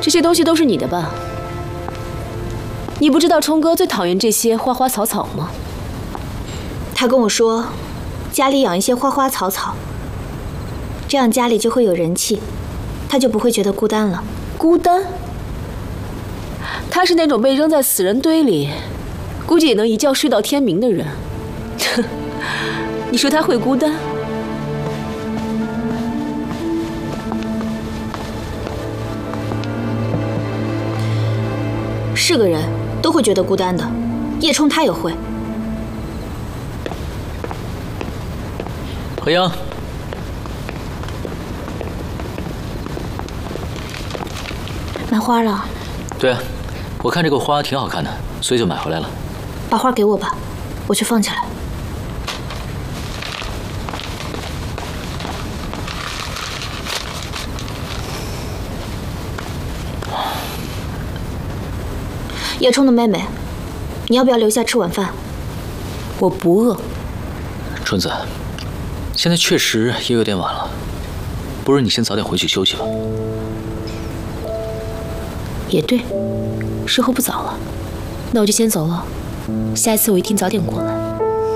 这些东西都是你的吧？你不知道冲哥最讨厌这些花花草草吗？ 他跟我说，家里养一些花花草草，这样家里就会有人气，他就不会觉得孤单了。 孤单？他是那种被扔在死人堆里，估计也能一觉睡到天明的人。你说他会孤单？ 是个人都会觉得孤单的，叶冲他也会。 何英， 买花了？ 对啊，我看这个花挺好看的，所以就买回来了。 把花给我吧，我去放起来。叶冲的妹妹，你要不要留下吃晚饭？ 我不饿。 春子，现在确实也有点晚了，不如你先早点回去休息吧。 也对，时候不早了，那我就先走了。下一次我一定早点过来。